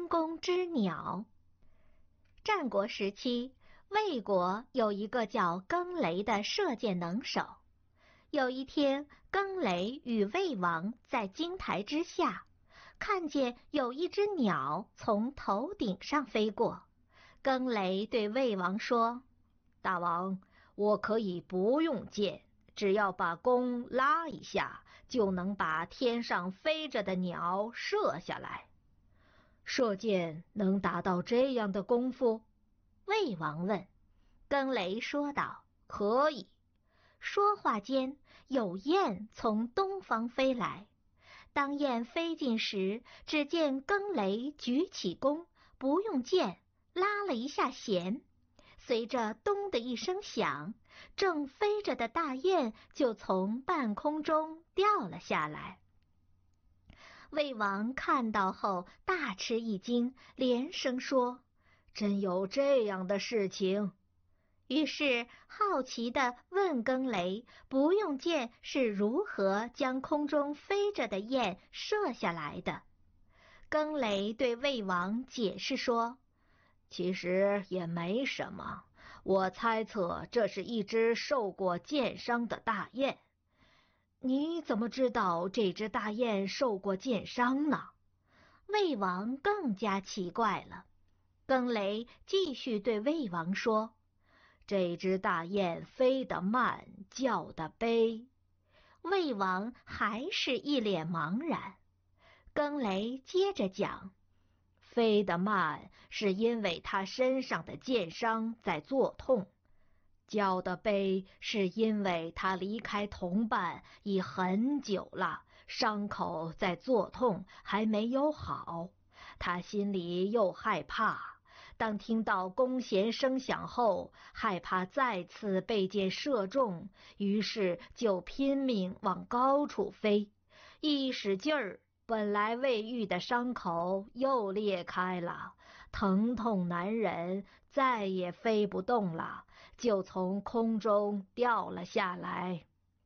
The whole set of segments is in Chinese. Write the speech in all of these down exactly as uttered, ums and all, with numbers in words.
关公之鸟。战国时期，魏国有一个叫更雷的射箭能手。有一天，更雷与魏王在京台之下，看见有一只鸟从头顶上飞过。更雷对魏王说：大王，我可以不用箭，只要把弓拉一下，就能把天上飞着的鸟射下来。射箭能达到这样的功夫？魏王问。更雷说道：可以。说话间，有雁从东方飞来。当雁飞近时，只见更雷举起弓，不用箭，拉了一下弦，随着咚的一声响，正飞着的大雁就从半空中掉了下来。魏王看到后大吃一惊，连声说：真有这样的事情？于是好奇地问更雷，不用箭是如何将空中飞着的雁射下来的。更雷对魏王解释说：其实也没什么，我猜测这是一只受过箭伤的大雁。你怎么知道这只大雁受过箭伤呢？魏王更加奇怪了。更雷继续对魏王说：这只大雁飞得慢，叫得悲。魏王还是一脸茫然。更雷接着讲：飞得慢是因为他身上的箭伤在作痛，叫得悲是因为他离开同伴已很久了，伤口在作痛，还没有好，他心里又害怕。当听到弓弦声响后，害怕再次被箭射中，于是就拼命往高处飞，一使劲儿，本来未愈的伤口又裂开了，疼痛难忍，再也飞不动了，就从空中掉了下来。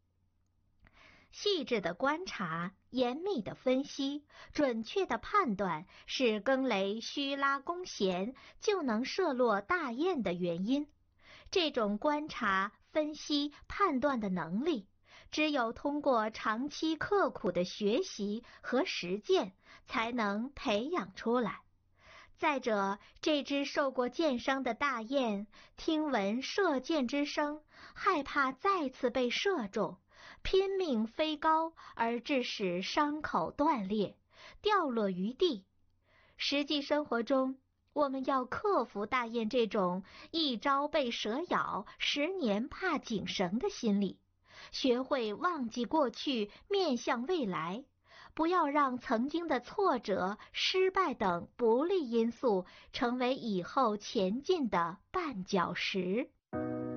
细致的观察，严密的分析，准确的判断，是更雷虚拉弓弦就能射落大雁的原因。这种观察、分析、判断的能力，只有通过长期刻苦的学习和实践，才能培养出来。再者，这只受过箭伤的大雁，听闻射箭之声，害怕再次被射中，拼命飞高，而致使伤口断裂，掉落于地。实际生活中，我们要克服大雁这种一朝被蛇咬，十年怕井绳的心理，学会忘记过去，面向未来，不要让曾经的挫折、失败等不利因素成为以后前进的绊脚石。